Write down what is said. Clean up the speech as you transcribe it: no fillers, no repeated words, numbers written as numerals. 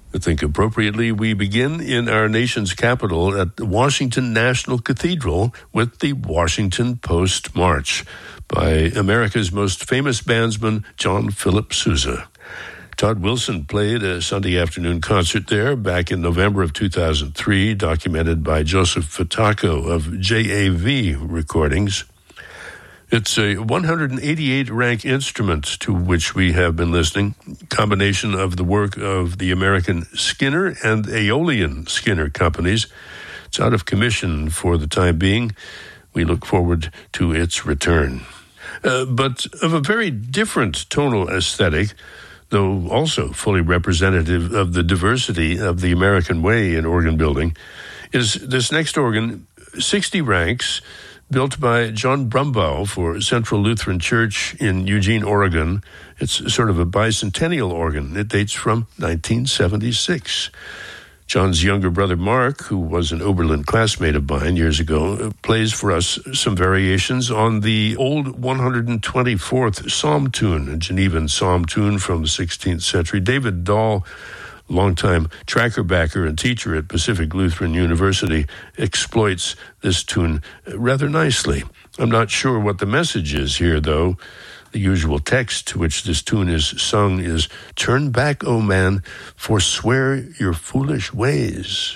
I think appropriately, we begin in our nation's capital at the Washington National Cathedral with the Washington Post March by America's most famous bandsman, John Philip Sousa. Todd Wilson played a Sunday afternoon concert there back in November of 2003, documented by Joseph Fataco of JAV Recordings. It's a 188-rank instrument to which we have been listening, combination of the work of the American Skinner and Aeolian Skinner companies. It's out of commission for the time being. We look forward to its return. But of a very different tonal aesthetic, though also fully representative of the diversity of the American way in organ building, is this next organ, 60 ranks, built by John Brumbaugh for Central Lutheran Church in Eugene, Oregon. It's sort of a bicentennial organ. It dates from 1976. John's younger brother, Mark, who was an Oberlin classmate of mine years ago, plays for us some variations on the old 124th psalm tune, a Genevan psalm tune from the 16th century. David Dahl, longtime tracker-backer and teacher at Pacific Lutheran University, exploits this tune rather nicely. I'm not sure what the message is here, though. The usual text to which this tune is sung is, "Turn back, O man, forswear your foolish ways."